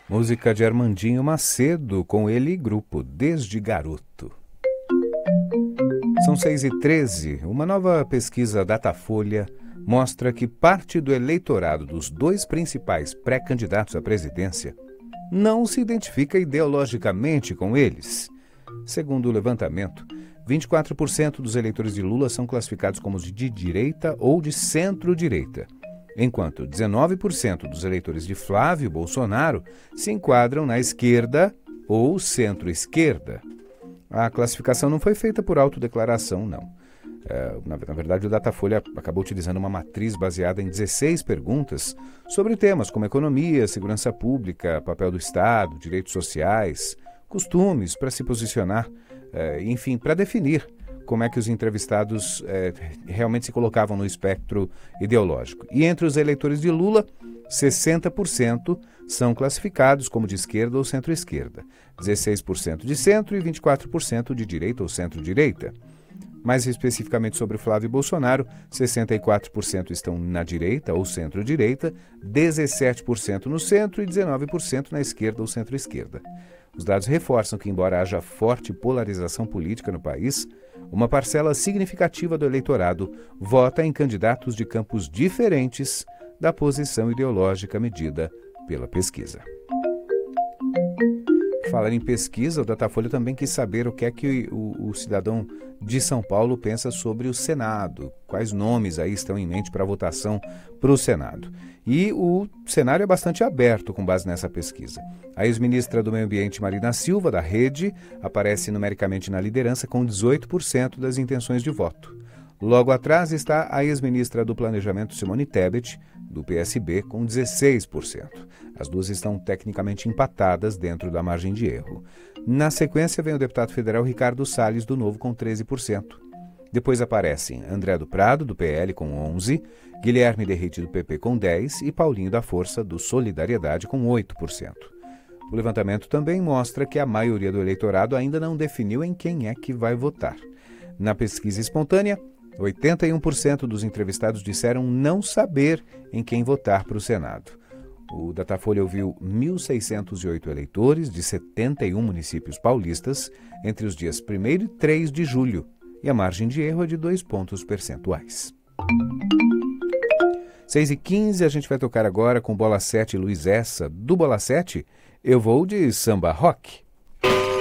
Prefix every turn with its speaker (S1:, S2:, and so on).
S1: Música de Armandinho Macedo, com ele e grupo, Desde Garoto. São 6h13. Uma nova pesquisa Datafolha mostra que parte do eleitorado dos dois principais pré-candidatos à presidência não se identifica ideologicamente com eles. Segundo o levantamento, 24% dos eleitores de Lula são classificados como de direita ou de centro-direita, enquanto 19% dos eleitores de Flávio Bolsonaro se enquadram na esquerda ou centro-esquerda. A classificação não foi feita por autodeclaração, não. Na verdade, o Datafolha acabou utilizando uma matriz baseada em 16 perguntas sobre temas como economia, segurança pública, papel do Estado, direitos sociais, costumes para se posicionar, enfim, para definir como é que os entrevistados realmente se colocavam no espectro ideológico. E entre os eleitores de Lula, 60% são classificados como de esquerda ou centro-esquerda, 16% de centro e 24% de direita ou centro-direita. Mais especificamente sobre Flávio Bolsonaro, 64% estão na direita ou centro-direita, 17% no centro e 19% na esquerda ou centro-esquerda. Os dados reforçam que, embora haja forte polarização política no país, uma parcela significativa do eleitorado vota em candidatos de campos diferentes da posição ideológica medida pela pesquisa. Falar em pesquisa, o Datafolha também quis saber o que é que o cidadão de São Paulo pensa sobre o Senado, quais nomes aí estão em mente para votação para o Senado. E o cenário é bastante aberto com base nessa pesquisa. A ex-ministra do Meio Ambiente, Marina Silva, da Rede, aparece numericamente na liderança com 18% das intenções de voto. Logo atrás está a ex-ministra do Planejamento, Simone Tebet, do PSB, com 16%. As duas estão tecnicamente empatadas dentro da margem de erro. Na sequência vem o deputado federal Ricardo Salles, do Novo, com 13%. Depois aparecem André do Prado, do PL, com 11%, Guilherme Derrite, do PP, com 10% e Paulinho da Força, do Solidariedade, com 8%. O levantamento também mostra que a maioria do eleitorado ainda não definiu em quem é que vai votar. Na pesquisa espontânea, 81% dos entrevistados disseram não saber em quem votar para o Senado. O Datafolha ouviu 1.608 eleitores de 71 municípios paulistas entre os dias 1º e 3 de julho, e a margem de erro é de 2 pontos percentuais. 6h15, a gente vai tocar agora com Bola 7 e Luiz Essa. Do Bola 7, eu vou de samba rock.